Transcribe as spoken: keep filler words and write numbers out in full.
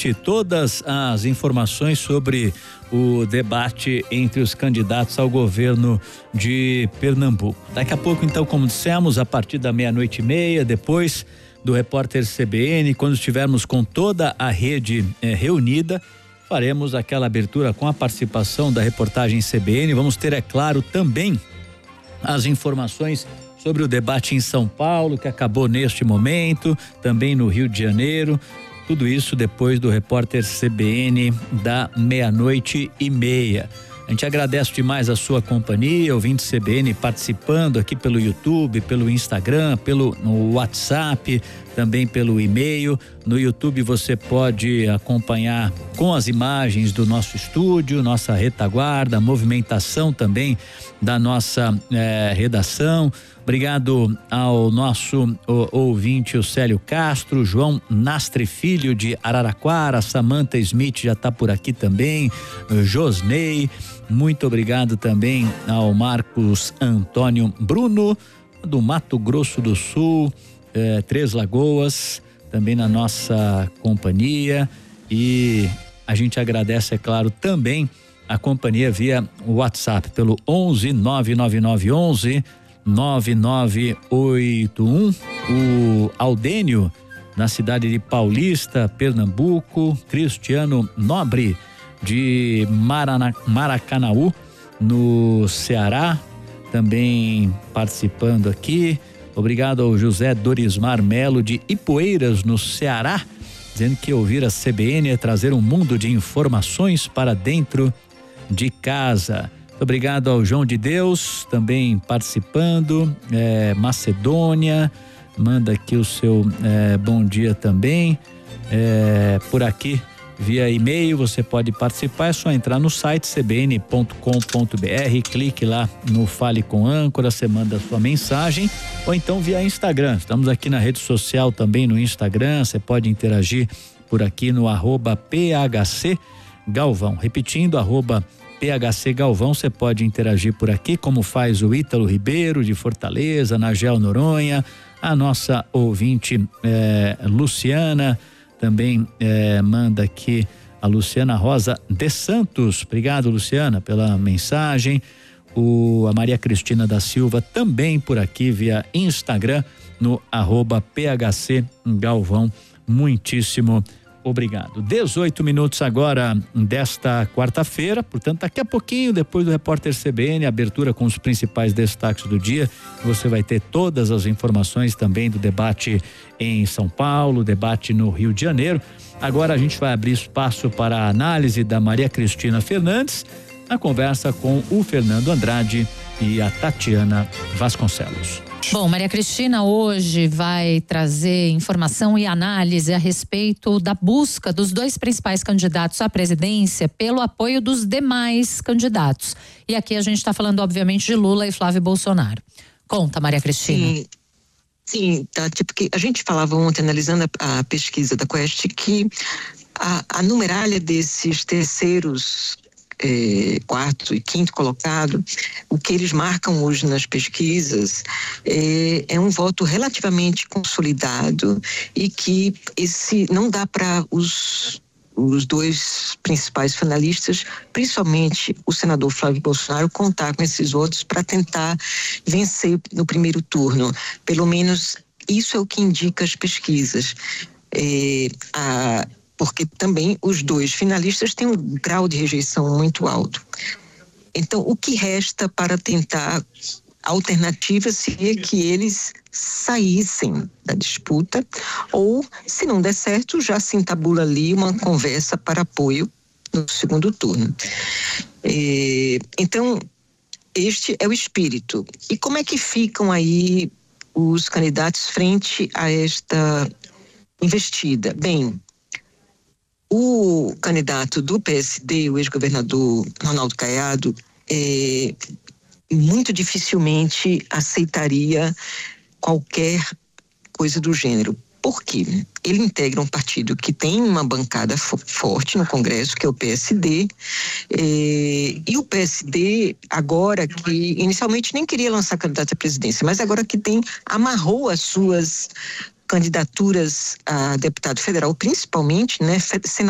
ouvinte todas as informações sobre o debate entre os candidatos ao governo de Pernambuco. Daqui a pouco, então, como dissemos, a partir da meia-noite e meia, depois do repórter C B N, quando estivermos com toda a rede eh, reunida, faremos aquela abertura com a participação da reportagem C B N. Vamos ter, é claro, também as informações sobre o debate em São Paulo, que acabou neste momento, também no Rio de Janeiro. Tudo isso depois do repórter C B N da meia-noite e meia. A gente agradece demais a sua companhia, ouvinte C B N participando aqui pelo YouTube, pelo Instagram, pelo no WhatsApp, também pelo e-mail. No YouTube você pode acompanhar com as imagens do nosso estúdio, nossa retaguarda, a movimentação também da nossa eh, redação. Obrigado ao nosso o, ouvinte, o Célio Castro, João Nastre Filho de Araraquara, Samantha Smith já está por aqui também, Josnei, muito obrigado também ao Marcos Antônio Bruno, do Mato Grosso do Sul, eh, Três Lagoas, também na nossa companhia, e a gente agradece, é claro, também a companhia via WhatsApp pelo onze nove nove nove onze nove nove oito um, o Aldênio na cidade de Paulista, Pernambuco, Cristiano Nobre de Marana, Maracanaú no Ceará, também participando aqui. Obrigado ao José Dorismar Melo de Ipueiras no Ceará, dizendo que ouvir a C B N é trazer um mundo de informações para dentro de casa. Obrigado ao João de Deus, também participando, é, Macedônia, manda aqui o seu é, bom dia também, é, por aqui via e-mail você pode participar, é só entrar no site c b n ponto com ponto b r, clique lá no Fale com Âncora, você manda a sua mensagem, ou então via Instagram, estamos aqui na rede social também no Instagram, você pode interagir por aqui no arroba P H C Galvão, repetindo, arroba P H C Galvão, você pode interagir por aqui, como faz o Ítalo Ribeiro de Fortaleza, Nagel Noronha, a nossa ouvinte eh, Luciana, também eh, manda aqui a Luciana Rosa de Santos, obrigado Luciana pela mensagem, o, a Maria Cristina da Silva também por aqui via Instagram no arroba P H C Galvão, muitíssimo obrigado. dezoito minutos agora desta quarta-feira, portanto, daqui a pouquinho, depois do repórter C B N, abertura com os principais destaques do dia, você vai ter todas as informações também do debate em São Paulo, debate no Rio de Janeiro. Agora a gente vai abrir espaço para a análise da Maria Cristina Fernandes, na conversa com o Fernando Andrade e a Tatiana Vasconcelos. Bom, Maria Cristina hoje vai trazer informação e análise a respeito da busca dos dois principais candidatos à presidência pelo apoio dos demais candidatos. E aqui a gente está falando, obviamente, de Lula e Flávio Bolsonaro. Conta, Maria Cristina. Sim, sim, Tati, porque a gente falava ontem, analisando a, a pesquisa da Quest, que a, a numeralha desses terceiros É, quarto e quinto colocado, o que eles marcam hoje nas pesquisas é, é um voto relativamente consolidado e que esse não dá para os os dois principais finalistas, principalmente o senador Flávio Bolsonaro, contar com esses votos para tentar vencer no primeiro turno. Pelo menos isso é o que indica as pesquisas. É, a porque também os dois finalistas têm um grau de rejeição muito alto. Então, o que resta para tentar a alternativa seria que eles saíssem da disputa, ou, se não der certo, já se entabula ali uma conversa para apoio no segundo turno. É, então, este é o espírito. E como é que ficam aí os candidatos frente a esta investida? Bem, o candidato do P S D, o ex-governador Ronaldo Caiado, é, muito dificilmente aceitaria qualquer coisa do gênero. Por quê? Ele integra um partido que tem uma bancada fo- forte no Congresso, que é o P S D, eh, e o P S D, agora que inicialmente nem queria lançar candidato à presidência, mas agora que tem, amarrou as suas candidaturas a deputado federal, principalmente, né,